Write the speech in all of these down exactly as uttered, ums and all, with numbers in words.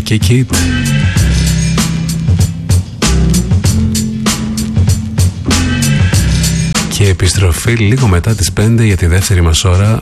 Kick It. Και επιστροφή λίγο μετά τις πέντε για τη δεύτερη μας ώρα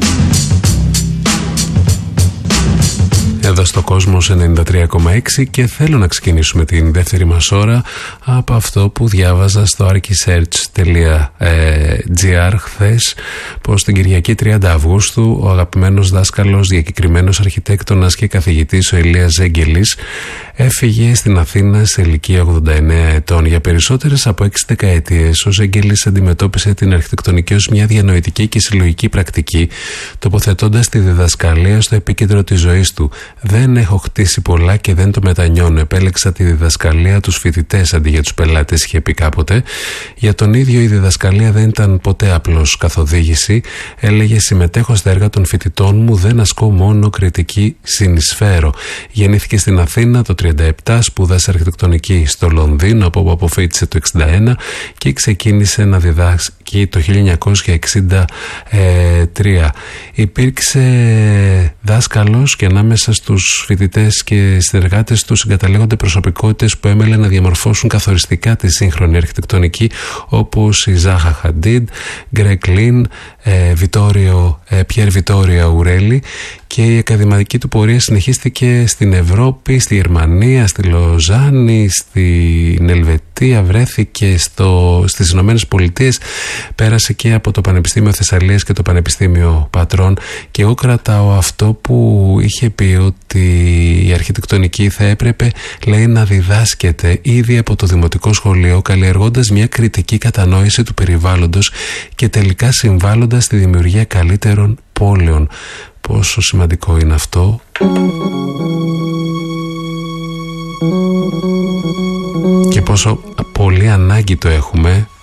εδώ στο Κόσμος ενενήντα τρία κόμμα έξι, και θέλω να ξεκινήσουμε την δεύτερη μας ώρα από αυτό που διάβαζα στο archisearch τελεία gr χθες, πως την Κυριακή τριάντα Αυγούστου ο αγαπημένος δάσκαλος, διακεκριμένος αρχιτέκτονας και καθηγητής ο Ηλίας Ζέγγελης έφυγε στην Αθήνα σε ηλικία ογδόντα εννέα ετών. Για περισσότερες από έξι δεκαετίες ο Ζέγγελης αντιμετώπισε την αρχιτεκτονική ως μια διανοητική και συλλογική πρακτική, τοποθετώντας τη διδασκαλία στο επίκεντρο της ζωής του. «Δεν έχω χτίσει πολλά και δεν το μετανιώνω. Επέλεξα τη διδασκαλία τους φοιτητές αντί για τους πελάτες», είχε πει κάποτε. Για τον ίδιο η διδασκαλία δεν ήταν ποτέ απλώς καθοδήγηση. Έλεγε: «Συμμετέχω στα έργα των φοιτητών μου, δεν ασκώ μόνο κριτική, συνεισφέρω». Γεννήθηκε στην Αθήνα το τριάντα επτά, σπούδασε αρχιτεκτονική στο Λονδίνο, από όπου αποφοίτησε το εξήντα ένα και ξεκίνησε να διδάσκει το χίλια εννιακόσια εξήντα τρία. Υπήρξε δάσκαλος και ανάμεσα στους φοιτητές και συνεργάτες του συγκαταλέγονται προσωπικότητες που έμελε να διαμορφώσουν καθοριστικά τη σύγχρονη αρχιτεκτονική, όπως η Ζάχα Χαντίντ, Γκρέκ Λιν, Πιέρ Βιτόριο Αουρέλη, και η ακαδημαϊκή του πορεία συνεχίστηκε στην Ευρώπη, στη Γερμανία, στη Λοζάνη, στην Ελβετία, βρέθηκε στο, στις Ηνωμένες Πολιτείες, πέρασε και από το Πανεπιστήμιο Θεσσαλίας και το Πανεπιστήμιο Πατρών, και εγώ κρατάω αυτό που είχε πει, ότι η αρχιτεκτονική θα έπρεπε, λέει, να διδάσκεται ήδη από το δημοτικό σχολείο, καλλιεργώντας μια κριτική κατανόηση του περιβάλλοντος και τελικά συμβάλλοντας στη δημιουργία καλύτερων πόλεων. Πόσο σημαντικό είναι αυτό. Και πόσο πολύ ανάγκη το έχουμε